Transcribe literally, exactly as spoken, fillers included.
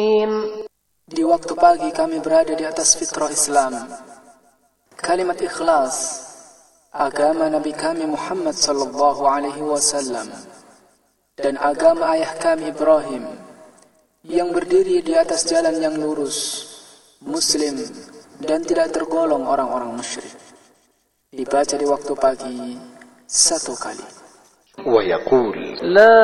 Di waktu pagi kami berada di atas fitrah Islam. Kalimat ikhlas, agama Nabi kami Muhammad sallallahu alaihi wasallam, dan agama ayah kami Ibrahim, yang berdiri di atas jalan yang lurus, Muslim, dan tidak tergolong orang-orang musyrik. Dibaca di waktu pagi satu kali. ويقول لا